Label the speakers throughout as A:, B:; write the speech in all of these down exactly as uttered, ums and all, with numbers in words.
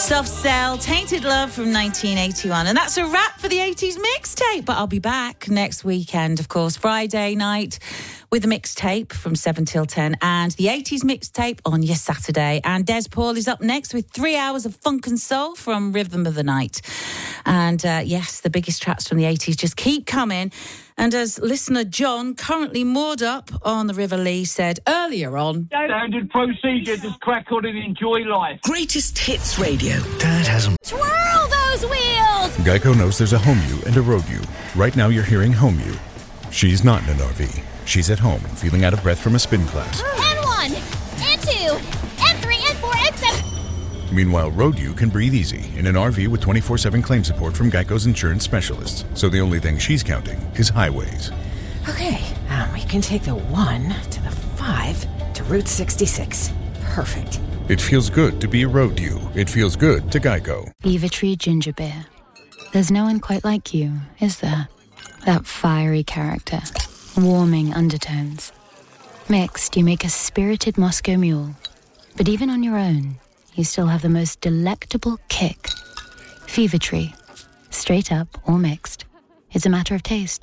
A: Soft Cell, Tainted Love from nineteen eighty-one. And that's a wrap for the eighties mixtape. But I'll be back next weekend, of course, Friday night with the mixtape from seven till ten and the eighties mixtape on your Saturday. And Des Paul is up next with three hours of funk and soul from Rhythm of the Night. And uh, yes, the biggest tracks from the eighties just keep coming. And as listener John, currently moored up on the River Lee, said earlier on...
B: Standard procedure, just crack on and enjoy life.
C: Greatest Hits Radio. Dad hasn't...
D: Twirl those wheels!
E: Geico knows there's a home you and a road you. Right now you're hearing home you. She's not in an R V. She's at home, feeling out of breath from a spin class.
D: And one, and two, and three, and four, and seven...
E: Meanwhile, road you can breathe easy in an R V with twenty-four seven claim support from Geico's insurance specialists. So the only thing she's counting is highways.
F: Okay, um, we can take the one to the five to Route sixty-six. Perfect.
E: It feels good to be a road you. It feels good to Geico.
G: Fever-Tree Ginger Beer. There's no one quite like you, is there? That fiery character. Warming undertones. Mixed, you make a spirited Moscow Mule. But even on your own, you still have the most delectable kick. Fever-Tree. Straight up or mixed. It's a matter of taste.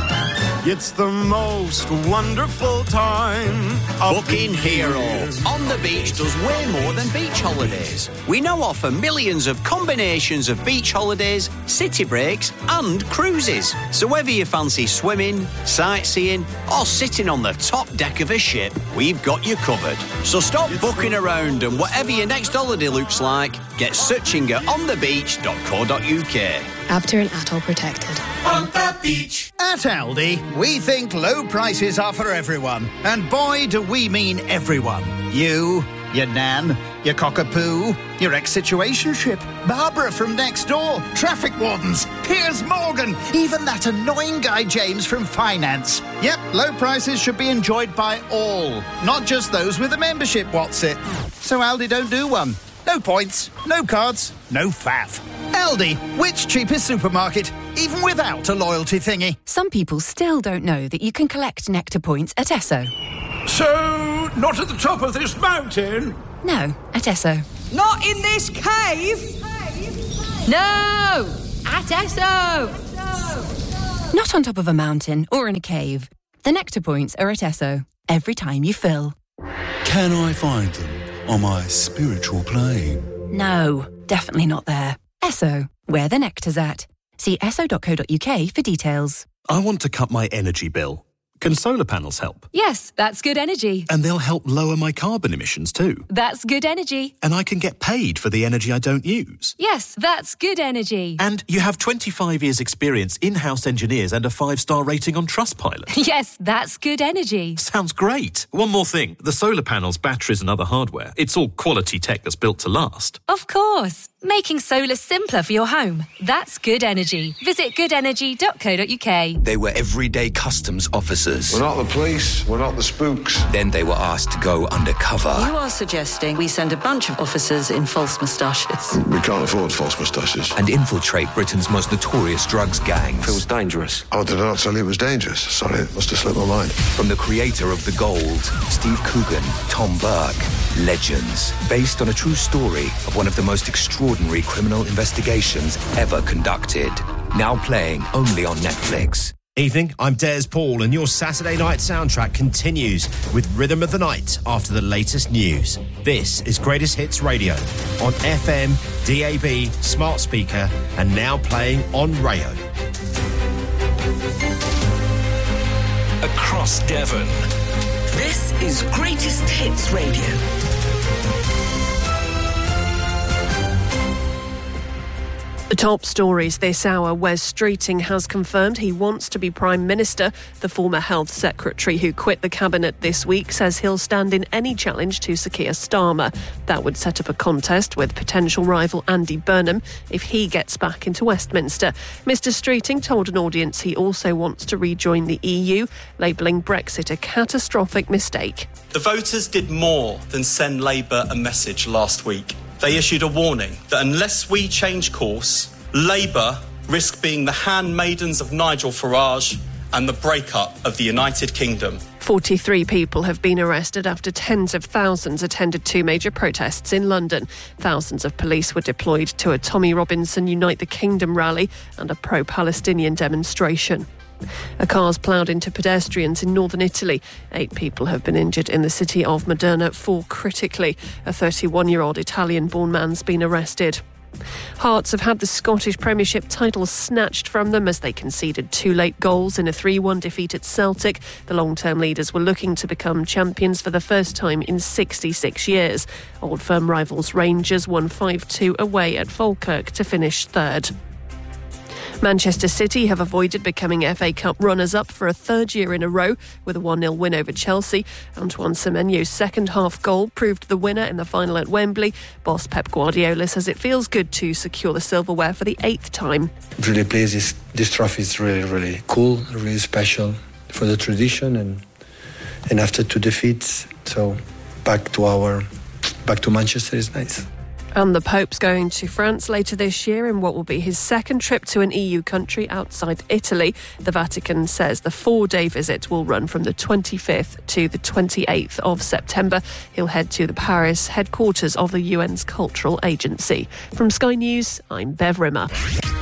H: It's the most wonderful time.
I: Booking Hero. On the Beach does way more than beach holidays. We now offer millions of combinations of beach holidays, city breaks and cruises. So whether you fancy swimming, sightseeing or sitting on the top deck of a ship, we've got you covered. So stop booking around and whatever your next holiday looks like, get searching at on the beach dot co dot uk.
J: Abter and Atoll protected.
K: On the beach.
L: At Aldi, we think low prices are for everyone. And boy, do we mean everyone. You, your nan, your cockapoo, your ex-situationship, Barbara from next door, traffic wardens, Piers Morgan, even that annoying guy James from finance. Yep, low prices should be enjoyed by all, not just those with a membership, what's it? So Aldi don't do one. No points, no cards, no faff. Aldi, which cheapest supermarket, even without a loyalty thingy.
M: Some people still don't know that you can collect Nectar points at Esso.
N: So, not at the top of this mountain?
M: No, at Esso.
O: Not in this cave?
M: No! At Esso! Not on top of a mountain or in a cave. The Nectar points are at Esso. Every time you fill.
P: Can I find them on my spiritual plane?
M: No, definitely not there. Esso, where the nectar's at. See esso dot co dot uk for details.
Q: I want to cut my energy bill. Can solar panels help?
M: Yes, that's good energy.
Q: And they'll help lower my carbon emissions too.
M: That's good energy.
Q: And I can get paid for the energy I don't use.
M: Yes, that's good energy.
Q: And you have twenty-five years experience, in-house engineers and a five-star rating on Trustpilot.
M: Yes, that's good energy.
Q: Sounds great. One more thing. The solar panels, batteries and other hardware, it's all quality tech that's built to last.
M: Of course. Making solar simpler for your home. That's good energy. Visit good energy dot co dot uk.
R: They were everyday customs officers.
S: We're not the police, we're not the spooks.
R: Then they were asked to go undercover.
T: You are suggesting we send a bunch of officers in false moustaches.
S: We can't afford false moustaches.
R: And infiltrate Britain's most notorious drugs gangs.
S: Feels dangerous. Oh, did I not tell you it was dangerous? Sorry, it must have slipped my mind.
R: From the creator of The Gold, Steve Coogan, Tom Burke, Legends. Based on a true story of one of the most extraordinary criminal investigations ever conducted. Now playing only on Netflix.
U: Evening, I'm Des Paul, and your Saturday night soundtrack continues with Rhythm of the Night after the latest news. This is Greatest Hits Radio on F M, D A B, smart speaker, and now playing on Rayo.
C: Across Devon, this is Greatest Hits Radio.
V: The top stories this hour. Wes Streeting has confirmed he wants to be Prime Minister. The former Health Secretary who quit the Cabinet this week says he'll stand in any challenge to Sir Keir Starmer. That would set up a contest with potential rival Andy Burnham if he gets back into Westminster. Mister Streeting told an audience he also wants to rejoin the E U, labelling Brexit a catastrophic mistake.
W: The voters did more than send Labour a message last week. They issued a warning that unless we change course, Labour risk being the handmaidens of Nigel Farage and the breakup of the United Kingdom.
V: forty-three people have been arrested after tens of thousands attended two major protests in London. Thousands of police were deployed to a Tommy Robinson Unite the Kingdom rally and a pro-Palestinian demonstration. A car's ploughed into pedestrians in northern Italy. Eight people have been injured in the city of Modena, four critically. A thirty-one-year-old Italian-born man's been arrested. Hearts have had the Scottish Premiership title snatched from them as they conceded two late goals in a three one defeat at Celtic. The long-term leaders were looking to become champions for the first time in sixty-six years. Old Firm rivals Rangers won five two away at Falkirk to finish third. Manchester City have avoided becoming F A Cup runners-up for a third year in a row with a one nil win over Chelsea. Antoine Semenyo's second-half goal proved the winner in the final at Wembley. Boss Pep Guardiola says it feels good to secure the silverware for the eighth time.
A: Really pleased. This, this trophy is really, really cool, really special for the tradition, and and after two defeats, so back to our back to Manchester is nice.
V: And the Pope's going to France later this year in what will be his second trip to an E U country outside Italy. The Vatican says the four-day visit will run from the twenty-fifth to the twenty-eighth of September. He'll head to the Paris headquarters of the U N's cultural agency. From Sky News, I'm Bev Rimmer.